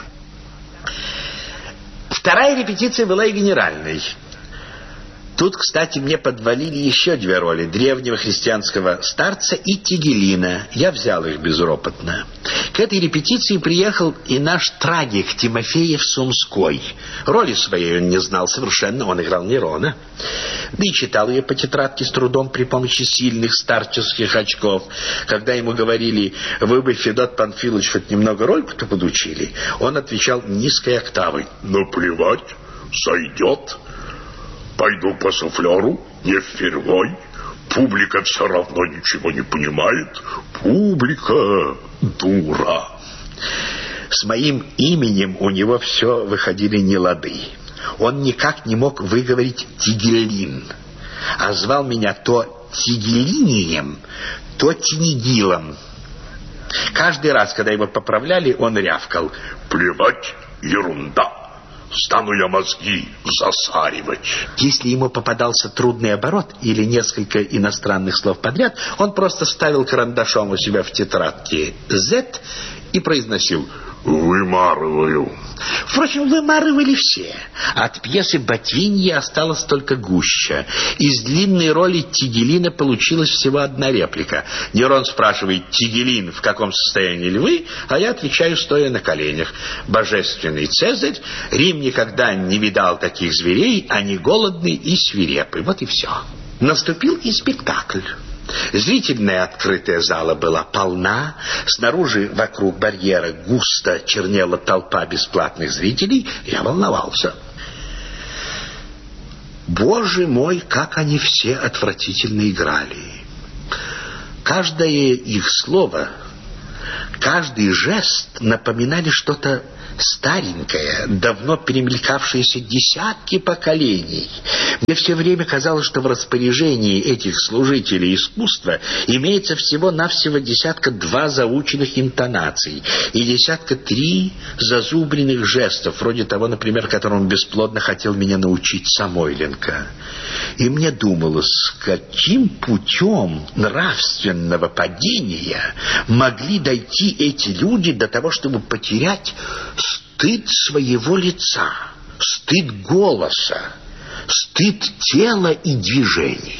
2-я репетиция была и генеральной. Тут, кстати, мне подвалили еще 2 роли: древнего христианского старца и Тигелина. Я взял их безропотно. К этой репетиции приехал и наш трагик Тимофеев Сумской. Роли своей он не знал совершенно, он играл Нерона. Да и читал ее по тетрадке с трудом при помощи сильных старческих очков. Когда ему говорили: «Вы бы, Федот Панфилович, хоть немного рольку-то подучили», он отвечал низкой октавой: «Наплевать, сойдет. Пойду по суфлеру, не впервой. Публика все равно ничего не понимает. Публика дура». С моим именем у него все выходили нелады. Он никак не мог выговорить Тигелин, а звал меня то Тигелинием, то Тинигилом. Каждый раз, когда его поправляли, он рявкал: «Плевать, ерунда. Стану я мозги засаривать». Если ему попадался трудный оборот или несколько иностранных слов подряд, он просто ставил карандашом у себя в тетрадке «Z» и произносил: Вымарываю. Впрочем, вымарывали все. От пьесы «Ботвиньи» осталось только гуща. Из длинной роли Тигелина получилась всего одна реплика. Нерон спрашивает: «Тигелин, в каком состоянии львы?» А я отвечаю, стоя на коленях: «Божественный Цезарь, Рим никогда не видал таких зверей, они голодны и свирепы». Вот и все. Наступил и спектакль. Зрительная открытая зала была полна. Снаружи, вокруг барьера, густо чернела толпа бесплатных зрителей. Я волновался. Боже мой, как они все отвратительно играли. Каждое их слово, каждый жест напоминали что-то старенькое, давно перемелькавшееся десятки поколений. Мне все время казалось, что в распоряжении этих служителей искусства имеется всего-навсего 10-2 заученных интонаций и 10-3 зазубренных жестов, вроде того, например, которому бесплодно хотел меня научить Самойленко. И мне думалось, каким путем нравственного падения могли дойти эти люди до того, чтобы потерять стыд своего лица, стыд голоса, стыд тела и движений.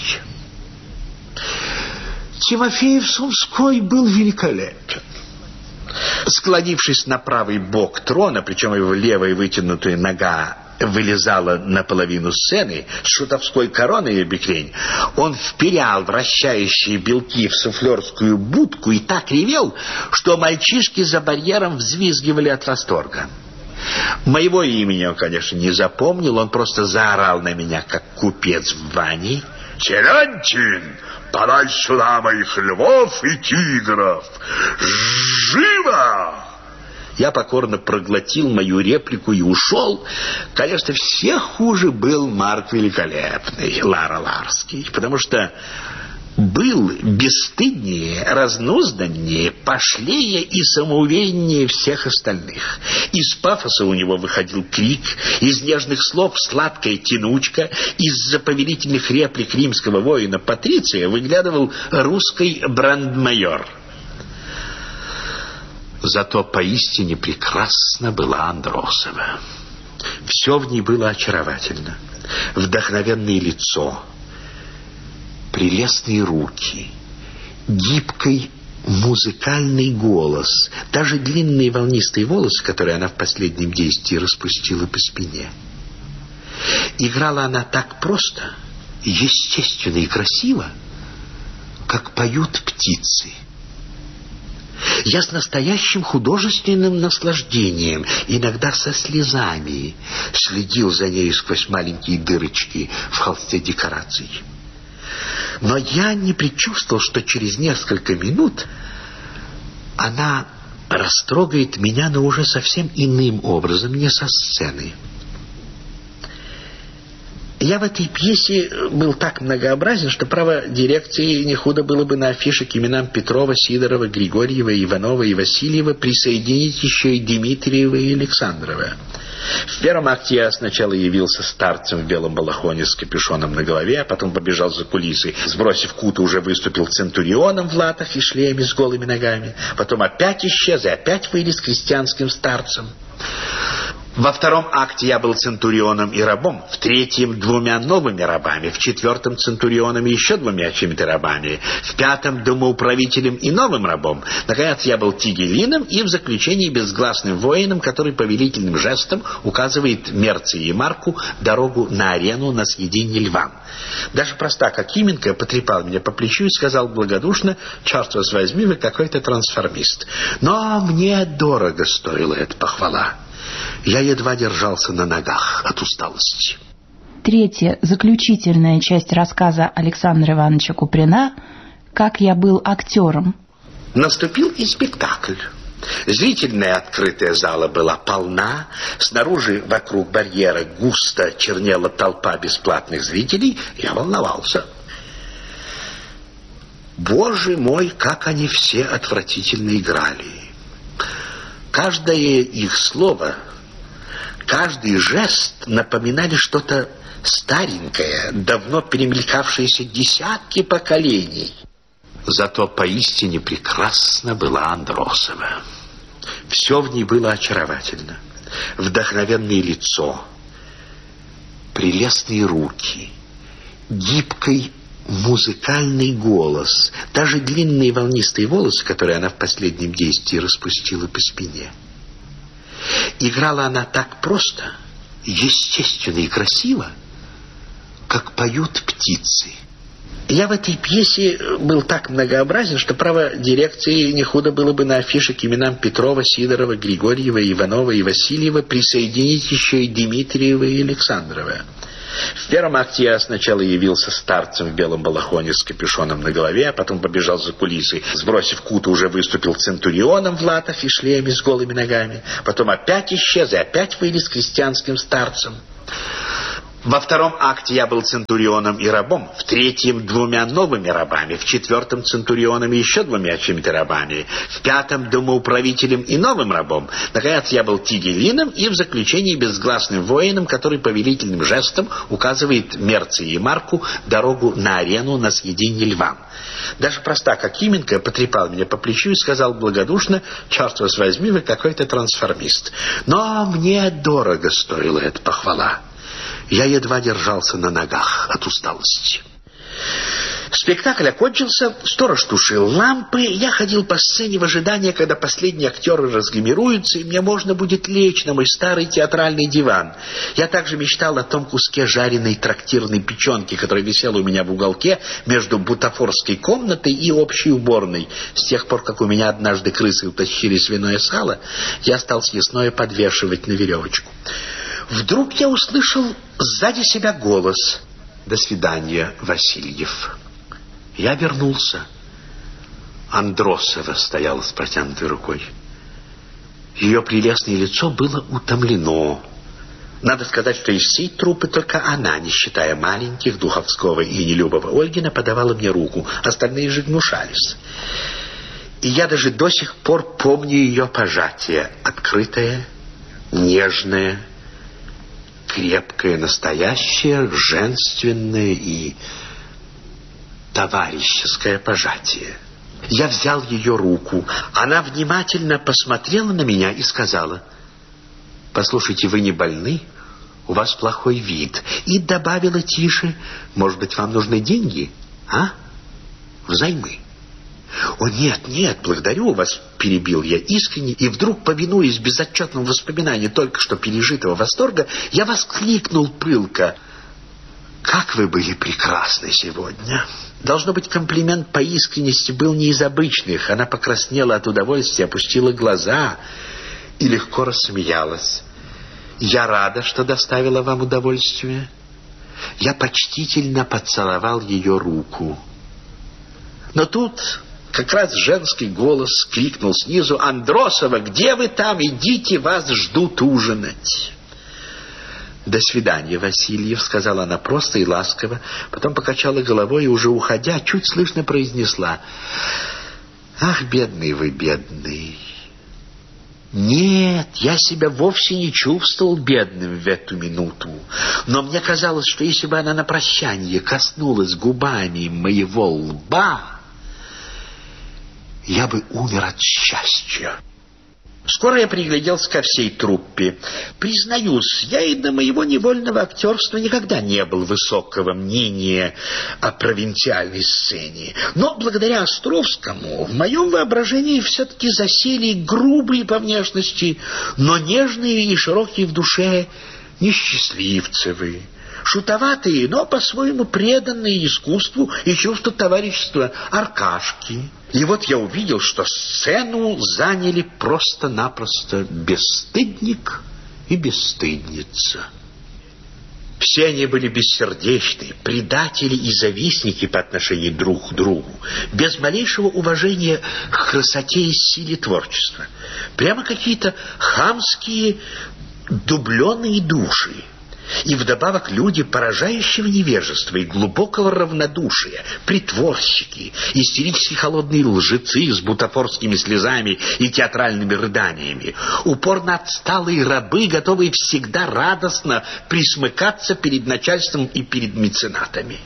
Тимофеев Сумской был великолепен. Склонившись на правый бок трона, причем его левая вытянутая нога вылезала наполовину сцены, с шутовской короной и бекрень, он вперял вращающие белки в суфлерскую будку и так ревел, что мальчишки за барьером взвизгивали от восторга. Моего имени он, конечно, не запомнил, он просто заорал на меня, как купец в бане: Терентин, подай сюда моих львов и тигров! Живо! Я покорно проглотил мою реплику и ушел. Конечно, всех хуже был Марк Великолепный, Лара Ларский, потому что был бесстыднее, разнузданнее, пошлее и самоувереннее всех остальных. Из пафоса у него выходил крик, из нежных слов сладкая тянучка, из-за повелительных реплик римского воина Патриция выглядывал русский брандмайор. Зато поистине прекрасна была Андросова. Все в ней было очаровательно. Вдохновенное лицо, прелестные руки, гибкий музыкальный голос, даже длинные волнистые волосы, которые она в последнем действии распустила по спине. Играла она так просто, естественно и красиво, как поют птицы. Я с настоящим художественным наслаждением, иногда со слезами, следил за ней сквозь маленькие дырочки в холсте декораций. Но я не предчувствовал, что через несколько минут она растрогает меня, но уже совсем иным образом, не со сцены. Я в этой пьесе был так многообразен, что, право, дирекции не худо было бы на афише к именам Петрова, Сидорова, Григорьева, Иванова и Васильева присоединить еще и Дмитриева и Александрова. В первом акте я сначала явился старцем в белом балахоне с капюшоном на голове, а потом побежал за кулисы. Сбросив куту, уже выступил центурионом в латах и шлеме с голыми ногами. Потом опять исчез и опять вылез крестьянским старцем. Во втором акте я был центурионом и рабом, в третьем 2 новыми рабами, в четвертом центурионом и еще 2 чьими-то рабами, в пятом домоуправителем и новым рабом. Наконец я был Тигелином и в заключении безгласным воином, который повелительным жестом указывает Мерции и Марку дорогу на арену на съедение львам. Даже простак Акименко потрепал меня по плечу и сказал благодушно: «Черт вас возьми, вы какой-то трансформист». Но мне дорого стоила эта похвала. Я едва держался на ногах от усталости. Третья, заключительная часть рассказа Александра Ивановича Куприна «Как я был актером». Наступил и спектакль. Зрительная открытая зала была полна. Снаружи, вокруг барьера, густо чернела толпа бесплатных зрителей. Я волновался. Боже мой, как они все отвратительно играли. Каждое их слово, каждый жест напоминали что-то старенькое, давно перемелькавшееся десятки поколений. Зато поистине прекрасна была Андросова. Все в ней было очаровательно. Вдохновенное лицо, прелестные руки, гибкий музыкальный голос, даже длинные волнистые волосы, которые она в последнем действии распустила по спине. Играла она так просто, естественно и красиво, как поют птицы. Я в этой пьесе был так многообразен, что, право, дирекции не худо было бы на афише к именам Петрова, Сидорова, Григорьева, Иванова и Васильева присоединить еще и Дмитриева и Александрова. В первом акте я сначала явился старцем в белом балахоне с капюшоном на голове, а потом побежал за кулисы. Сбросив куту, уже выступил центурионом в латах и шлеме с голыми ногами. Потом опять исчез и опять вылез крестьянским старцем. Во втором акте я был центурионом и рабом, в третьем 2 новыми рабами, в четвертом центурионом и еще 2 чьими-то рабами, в пятом домоуправителем и новым рабом. Наконец я был Тигелином и в заключении безгласным воином, который повелительным жестом указывает Мерции и Марку дорогу на арену на съедение львам. Даже простак Акименко потрепал меня по плечу и сказал благодушно: «Черт вас возьми, вы какой-то трансформист». Но мне дорого стоила эта похвала. Я едва держался на ногах от усталости. Спектакль окончился, сторож тушил лампы, я ходил по сцене в ожидании, когда последние актеры разгримируются, и мне можно будет лечь на мой старый театральный диван. Я также мечтал о том куске жареной трактирной печенки, который висел у меня в уголке между бутафорской комнатой и общей уборной. С тех пор, как у меня однажды крысы утащили свиное сало, я стал съестное подвешивать на веревочку. Вдруг я услышал сзади себя голос: «До свидания, Васильев». Я обернулся. Андросова стояла с протянутой рукой. Ее прелестное лицо было утомлено. Надо сказать, что из всей труппы только она, не считая маленьких, Духовского и Нелюбова Ольгина, подавала мне руку. Остальные же гнушались. И я даже до сих пор помню ее пожатие. Открытое, нежное, крепкое, настоящее, женственное и товарищеское пожатие. Я взял ее руку. Она внимательно посмотрела на меня и сказала: «Послушайте, вы не больны? У вас плохой вид». И добавила тише: «Может быть, вам нужны деньги, а? Взаймы». «О, нет, нет, благодарю вас», — перебил я искренне, и вдруг, повинуясь безотчетному воспоминанию только что пережитого восторга, я воскликнул пылко: «Как вы были прекрасны сегодня!» Должно быть, комплимент по искренности был не из обычных. Она покраснела от удовольствия, опустила глаза и легко рассмеялась. «Я рада, что доставила вам удовольствие». Я почтительно поцеловал ее руку. Но тут как раз женский голос крикнул снизу: «Андросова, где вы там? Идите, вас ждут ужинать». «До свидания, Васильев», — сказала она просто и ласково, потом покачала головой и, уже уходя, чуть слышно произнесла: «Ах, бедный вы, бедный». Нет, я себя вовсе не чувствовал бедным в эту минуту, но мне казалось, что если бы она на прощание коснулась губами моего лба, я бы умер от счастья. Скоро я пригляделся ко всей труппе. Признаюсь, я и до моего невольного актерства никогда не был высокого мнения о провинциальной сцене. Но благодаря Островскому в моем воображении все-таки засели грубые по внешности, но нежные и широкие в душе несчастливцевы. Шутоватые, но по-своему преданные искусству и чувству товарищества Аркашки. И вот я увидел, что сцену заняли просто-напросто бесстыдник и бесстыдница. Все они были бессердечны, предатели и завистники по отношению друг к другу, без малейшего уважения к красоте и силе творчества. Прямо какие-то хамские дубленые души. И вдобавок люди поражающего невежества и глубокого равнодушия, притворщики, истерически холодные лжецы с бутафорскими слезами и театральными рыданиями, упорно отсталые рабы, готовые всегда радостно присмыкаться перед начальством и перед меценатами.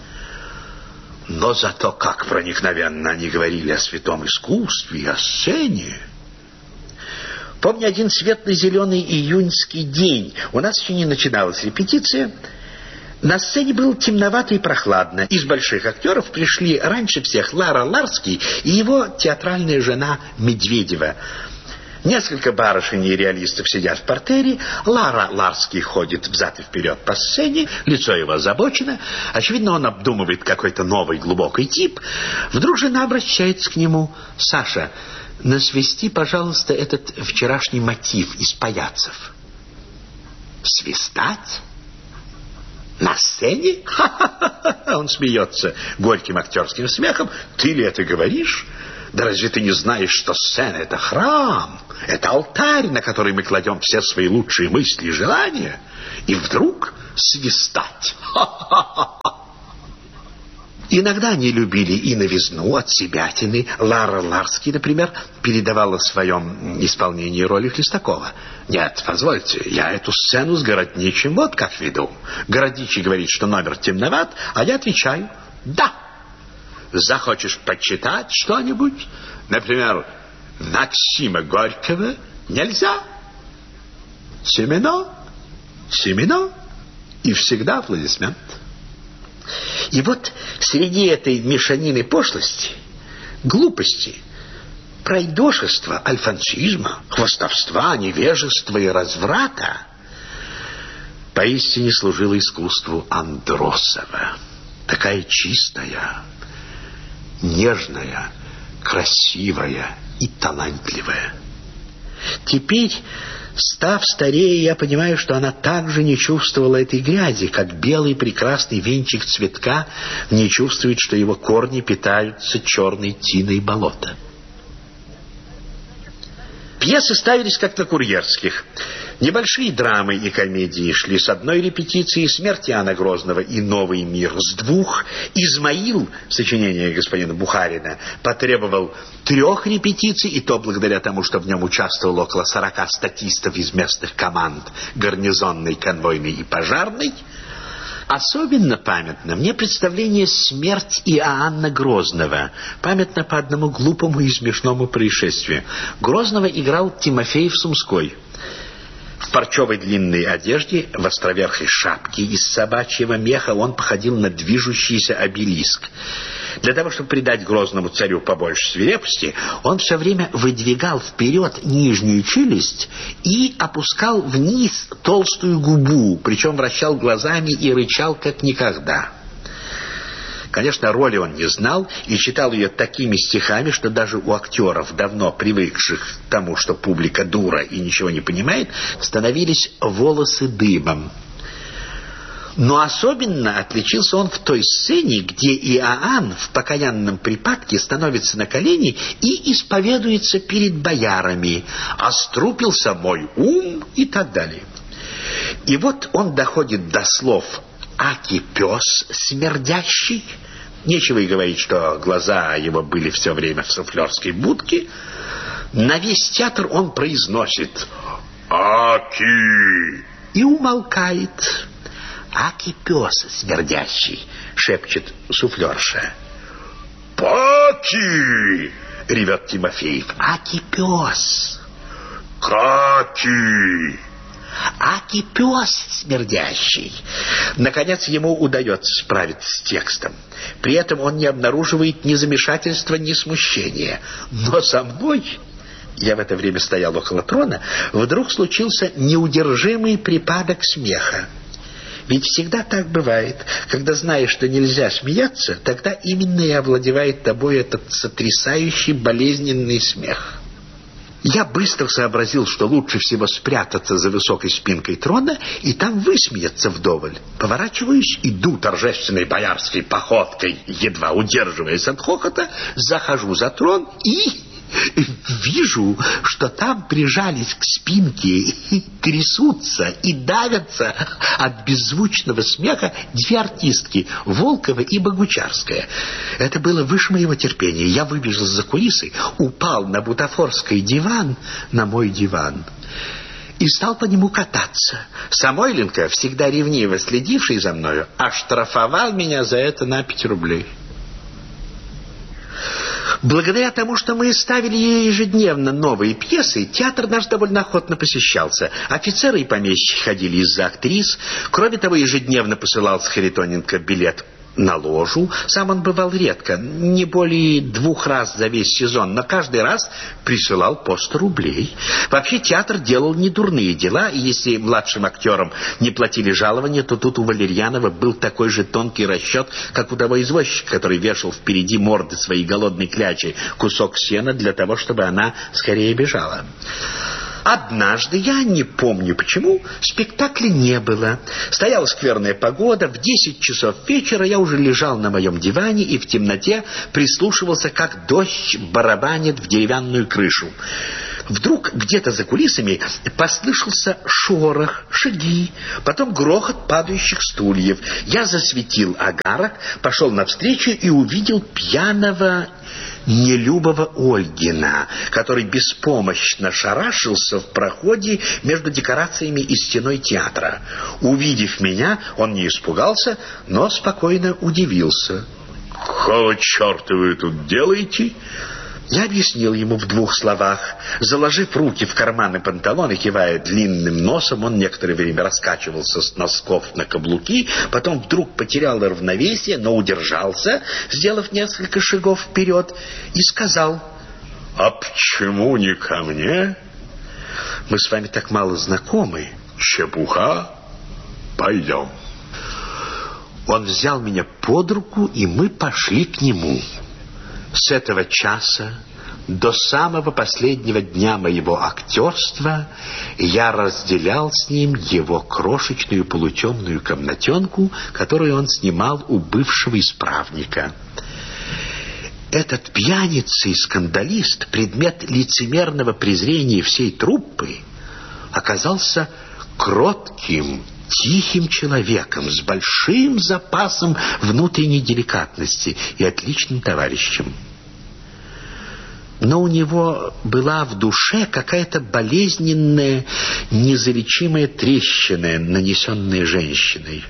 Но зато как проникновенно они говорили о святом искусстве и о сцене. Помню один светло-зеленый июньский день. У нас еще не начиналась репетиция. На сцене было темновато и прохладно. Из больших актеров пришли раньше всех Лара Ларский и его театральная жена Медведева. Несколько барышень и реалистов сидят в партере. Лара Ларский ходит взад и вперед по сцене. Лицо его озабочено. Очевидно, он обдумывает какой-то новый глубокий тип. Вдруг жена обращается к нему. «Саша, насвисти, пожалуйста, этот вчерашний мотив из «Паяцев». «Свистать? На сцене?» Он смеется горьким актерским смехом. «Ты ли это говоришь? Да разве ты не знаешь, что сцена — это храм, это алтарь, на который мы кладем все свои лучшие мысли и желания? И вдруг свистать!» Иногда они любили и новизну, отсебятины. Лара Ларский, например, передавала в своем исполнении роли Хлестакова. «Нет, позвольте, я эту сцену с Городничим вот как веду. Городничий говорит, что номер темноват, а я отвечаю «да». Захочешь почитать что-нибудь? Например, Максима Горького? Нельзя. Семено, и всегда аплодисмент. И вот среди этой мешанины пошлости, глупости, пройдошества, альфонсизма, хвастовства, невежества и разврата поистине служило искусству Андросова. Такая чистая, нежная, красивая и талантливая. Теперь, став старее, я понимаю, что она также не чувствовала этой грязи, как белый прекрасный венчик цветка не чувствует, что его корни питаются черной тиной болота. Пьесы ставились как на Курьерских. Небольшие драмы и комедии шли с одной репетиции, «Смерть Иоанна Грозного» и «Новый мир» с двух. «Измаил», сочинение господина Бухарина, потребовал 3 репетиций, и то благодаря тому, что в нем участвовало около 40 статистов из местных команд гарнизонной, конвойной и пожарной. Особенно памятно мне представление «Смерть Иоанна Грозного». Памятно по одному глупому и смешному происшествию. Грозного играл Тимофеев Сумской. В парчевой длинной одежде, в островерхой шапке из собачьего меха он походил на движущийся обелиск. Для того, чтобы придать Грозному царю побольше свирепости, он все время выдвигал вперед нижнюю челюсть и опускал вниз толстую губу, причем вращал глазами и рычал как никогда. Конечно, роли он не знал и читал ее такими стихами, что даже у актеров, давно привыкших к тому, что публика дура и ничего не понимает, становились волосы дыбом. Но особенно отличился он в той сцене, где Иоанн в покаянном припадке становится на колени и исповедуется перед боярами: «Острупился мой ум» и так далее. И вот он доходит до слов «аки пес смердящий». Нечего и говорить, что глаза его были все время в суфлерской будке. На весь театр он произносит «аки» и умолкает. «Аки пес смердящий», шепчет суфлерша. «Паки!» ревет Тимофеев. «Аки пес». «Каки!» «Аки пес смердящий». Наконец ему удается справиться с текстом. При этом он не обнаруживает ни замешательства, ни смущения. Но со мной, я в это время стоял около трона, вдруг случился неудержимый припадок смеха. Ведь всегда так бывает. Когда знаешь, что нельзя смеяться, тогда именно и овладевает тобой этот сотрясающий болезненный смех. Я быстро сообразил, что лучше всего спрятаться за высокой спинкой трона и там высмеяться вдоволь. Поворачиваюсь, иду торжественной боярской походкой, едва удерживаясь от хохота, захожу за трон и вижу, что там прижались к спинке, трясутся и давятся от беззвучного смеха 2 артистки, Волкова и Богучарская. Это было выше моего терпения. Я выбежал за кулисы, упал на бутафорский диван, на мой диван, и стал по нему кататься. Самойленко, всегда ревниво следивший за мною, оштрафовал меня за это на 5 рублей. Благодаря тому, что мы ставили ежедневно новые пьесы, театр наш довольно охотно посещался. Офицеры и помещики ходили из-за актрис. Кроме того, ежедневно посылал с Харитоненко билет на ложу. Сам он бывал редко, не более 2 раз за весь сезон, но каждый раз присылал по 100 рублей. Вообще театр делал недурные дела, и если младшим актерам не платили жалования, то тут у Валерьянова был такой же тонкий расчет, как у того извозчика, который вешал впереди морды своей голодной клячи кусок сена для того, чтобы она скорее бежала. Однажды, я не помню почему, спектакля не было. Стояла скверная погода, в 10 часов вечера я уже лежал на моем диване и в темноте прислушивался, как дождь барабанит в деревянную крышу. Вдруг где-то за кулисами послышался шорох, шаги, потом грохот падающих стульев. Я засветил агарок, пошел навстречу и увидел пьяного нелюбого Ольгина, который беспомощно шарашился в проходе между декорациями и стеной театра. Увидев меня, он не испугался, но спокойно удивился. «Какого черта вы тут делаете?» Я объяснил ему в 2 словах. Заложив руки в карманы панталон и кивая длинным носом, он некоторое время раскачивался с носков на каблуки, потом вдруг потерял равновесие, но удержался, сделав несколько шагов вперед, и сказал: «А почему не ко мне?» «Мы с вами так мало знакомы». «Чепуха. Пойдем». Он взял меня под руку, и мы пошли к нему. С этого часа до самого последнего дня моего актерства я разделял с ним его крошечную полутемную комнатенку, которую он снимал у бывшего исправника. Этот пьяница и скандалист, предмет лицемерного презрения всей труппы, оказался кротким, тихим человеком с большим запасом внутренней деликатности и отличным товарищем. Но у него была в душе какая-то болезненная, незалечимая трещина, нанесенная женщиной.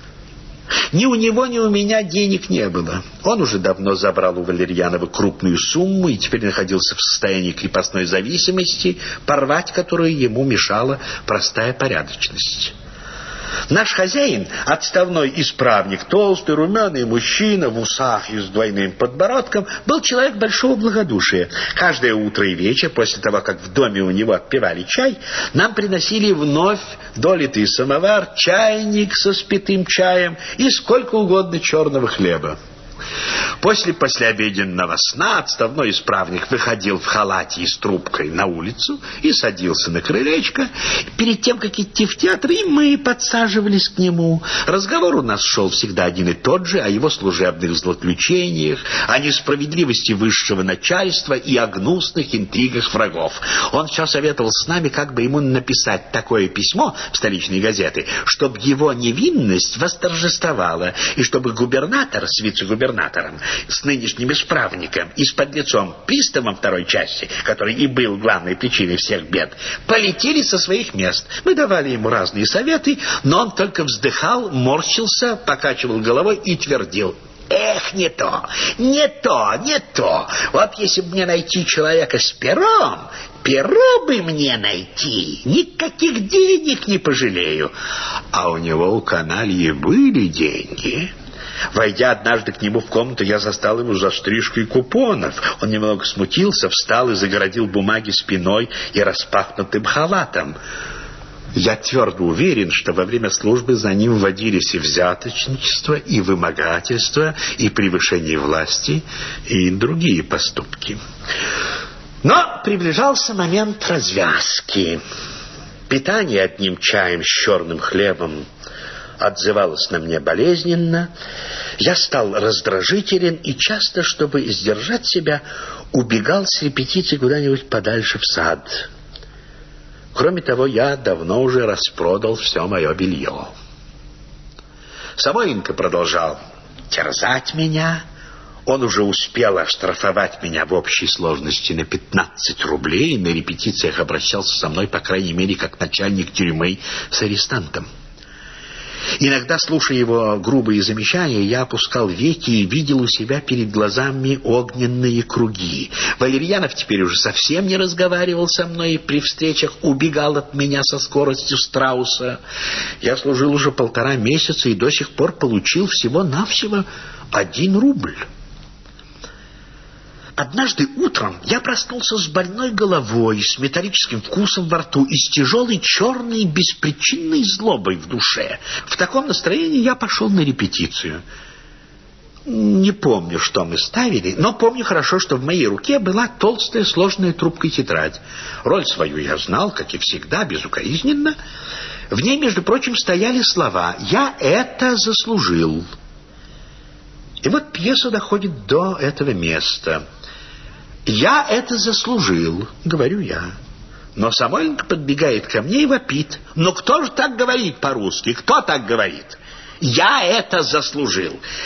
Ни у него, ни у меня денег не было. Он уже давно забрал у Валерьянова крупную сумму и теперь находился в состоянии крепостной зависимости, порвать которую ему мешала простая порядочность. Наш хозяин, отставной исправник, толстый, румяный мужчина в усах и с двойным подбородком, был человек большого благодушия. Каждое утро и вечер, после того, как в доме у него отпивали чай, нам приносили вновь долитый самовар, чайник со спитым чаем и сколько угодно черного хлеба. После послеобеденного сна отставной исправник выходил в халате и с трубкой на улицу и садился на крылечко. Перед тем, как идти в театр, и мы подсаживались к нему. Разговор у нас шел всегда один и тот же: о его служебных злоключениях, о несправедливости высшего начальства и о гнусных интригах врагов. Он все советовал с нами, как бы ему написать такое письмо в столичные газеты, чтобы его невинность восторжествовала, и чтобы губернатор с вице-губернатором, с нынешним исправником и с подлецом приставом второй части, который и был главной причиной всех бед, полетели со своих мест. Мы давали ему разные советы, но он только вздыхал, морщился, покачивал головой и твердил: «Эх, не то, не то, не то. Вот если бы мне найти человека с пером, перо бы мне найти, никаких денег не пожалею». А у него, у канальи, были деньги. Войдя однажды к нему в комнату, я застал его за стрижкой купонов. Он немного смутился, встал и загородил бумаги спиной и распахнутым халатом. Я твердо уверен, что во время службы за ним водились и взяточничество, и вымогательство, и превышение власти, и другие поступки. Но приближался момент развязки. Питание одним чаем с черным хлебом отзывалось на мне болезненно. Я стал раздражителен и часто, чтобы сдержать себя, убегал с репетиции куда-нибудь подальше в сад. Кроме того, я давно уже распродал все мое белье. Самойленко продолжал терзать меня. Он уже успел оштрафовать меня в общей сложности на 15 рублей, и на репетициях обращался со мной, по крайней мере, как начальник тюрьмы с арестантом. Иногда, слушая его грубые замечания, я опускал веки и видел у себя перед глазами огненные круги. Валерьянов теперь уже совсем не разговаривал со мной и при встречах убегал от меня со скоростью страуса. Я служил уже 1,5 месяца и до сих пор получил всего-навсего 1 рубль. Однажды утром я проснулся с больной головой, с металлическим вкусом во рту и с тяжелой черной беспричинной злобой в душе. В таком настроении я пошел на репетицию. Не помню, что мы ставили, но помню хорошо, что в моей руке была толстая сложная трубкой тетрадь. Роль свою я знал, как и всегда, безукоризненно. В ней, между прочим, стояли слова «Я это заслужил». И вот пьеса доходит до этого места. «Я это заслужил», — говорю я. Но Самойленко подбегает ко мне и вопит: «Ну кто же так говорит по-русски? Кто так говорит? Я это заслужил».